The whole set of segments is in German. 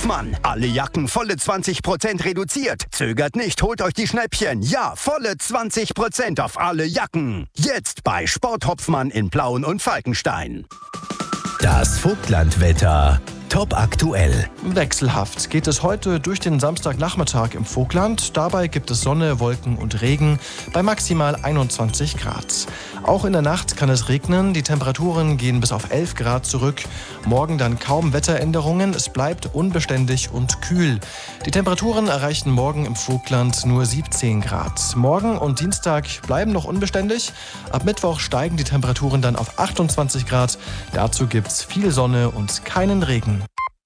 Hoffmann. Alle Jacken volle 20% reduziert. Zögert nicht, holt euch die Schnäppchen. Ja, volle 20% auf alle Jacken. Jetzt bei Sport Hopfmann in Plauen und Falkenstein. Das Vogtlandwetter. Top aktuell. Wechselhaft geht es heute durch den Samstagnachmittag im Vogtland. Dabei gibt es Sonne, Wolken und Regen bei maximal 21 Grad. Auch in der Nacht kann es regnen. Die Temperaturen gehen bis auf 11 Grad zurück. Morgen dann kaum Wetteränderungen. Es bleibt unbeständig und kühl. Die Temperaturen erreichen morgen im Vogtland nur 17 Grad. Morgen und Dienstag bleiben noch unbeständig. Ab Mittwoch steigen die Temperaturen dann auf 28 Grad. Dazu gibt es viel Sonne und keinen Regen.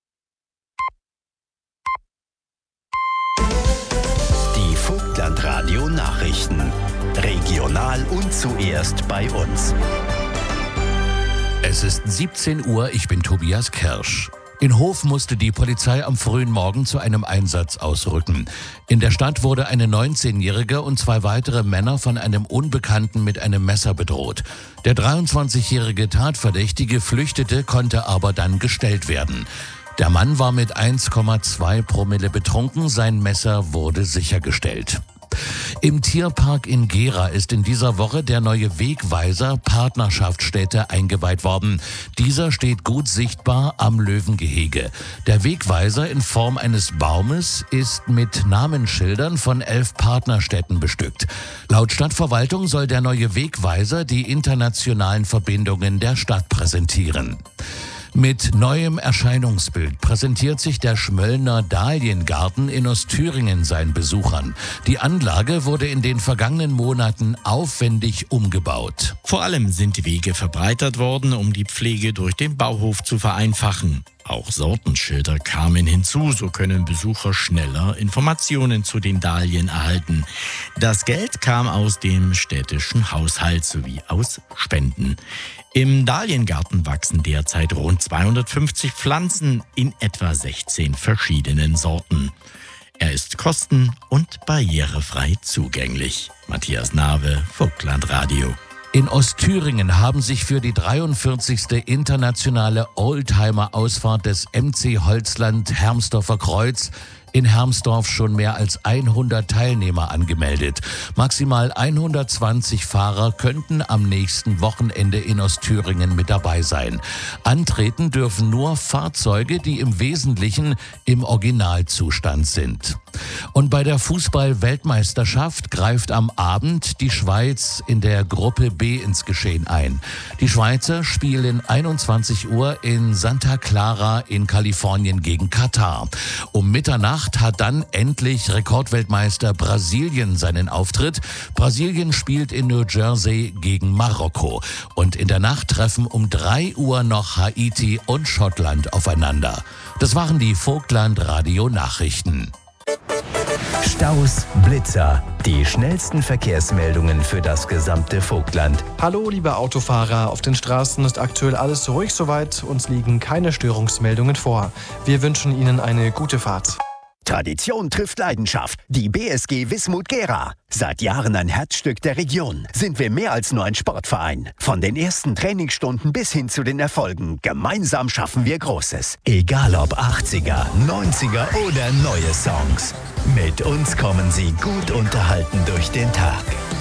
Vogtlandradio Nachrichten. Regional und zuerst bei uns. Es ist 17 Uhr, ich bin Tobias Kersch. In Hof musste die Polizei am frühen Morgen zu einem Einsatz ausrücken. In der Stadt wurde eine 19-Jährige und 2 weitere Männer von einem Unbekannten mit einem Messer bedroht. Der 23-jährige Tatverdächtige flüchtete, konnte aber dann gestellt werden. Der Mann war mit 1,2 Promille betrunken, sein Messer wurde sichergestellt. Im Tierpark in Gera ist in dieser Woche der neue Wegweiser Partnerschaftsstätte eingeweiht worden. Dieser steht gut sichtbar am Löwengehege. Der Wegweiser in Form eines Baumes ist mit Namensschildern von 11 Partnerstädten bestückt. Laut Stadtverwaltung soll der neue Wegweiser die internationalen Verbindungen der Stadt präsentieren. Mit neuem Erscheinungsbild präsentiert sich der Schmöllner Dahliengarten in Ostthüringen seinen Besuchern. Die Anlage wurde in den vergangenen Monaten aufwendig umgebaut. Vor allem sind die Wege verbreitert worden, um die Pflege durch den Bauhof zu vereinfachen. Auch Sortenschilder kamen hinzu, so können Besucher schneller Informationen zu den Dahlien erhalten. Das Geld kam aus dem städtischen Haushalt sowie aus Spenden. Im Dahliengarten wachsen derzeit rund 250 Pflanzen in etwa 16 verschiedenen Sorten. Er ist kosten- und barrierefrei zugänglich. Matthias Nawe, Vogtlandradio. In Ostthüringen haben sich für die 43. internationale Oldtimer-Ausfahrt des MC Holzland Hermsdorfer Kreuz in Hermsdorf schon mehr als 100 Teilnehmer angemeldet. Maximal 120 Fahrer könnten am nächsten Wochenende in Ostthüringen mit dabei sein. Antreten dürfen nur Fahrzeuge, die im Wesentlichen im Originalzustand sind. Und bei der Fußball-Weltmeisterschaft greift am Abend die Schweiz in der Gruppe B ins Geschehen ein. Die Schweizer spielen 21 Uhr in Santa Clara in Kalifornien gegen Katar. Um Mitternacht hat dann endlich Rekordweltmeister Brasilien seinen Auftritt. Brasilien spielt in New Jersey gegen Marokko. Und in der Nacht treffen um 3 Uhr noch Haiti und Schottland aufeinander. Das waren die Vogtland-Radio-Nachrichten. Staus, Blitzer, die schnellsten Verkehrsmeldungen für das gesamte Vogtland. Hallo liebe Autofahrer, auf den Straßen ist aktuell alles ruhig soweit, uns liegen keine Störungsmeldungen vor. Wir wünschen Ihnen eine gute Fahrt. Tradition trifft Leidenschaft. Die BSG Wismut Gera. Seit Jahren ein Herzstück der Region. Sind wir mehr als nur ein Sportverein. Von den ersten Trainingsstunden bis hin zu den Erfolgen. Gemeinsam schaffen wir Großes. Egal ob 80er, 90er oder neue Songs. Mit uns kommen Sie gut unterhalten durch den Tag.